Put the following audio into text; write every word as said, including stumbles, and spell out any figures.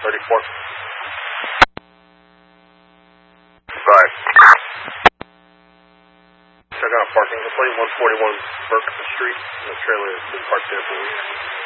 thirty-four. Five. Check out parking complete, one forty-one Burke Street. The trailer has been parked there for weeks.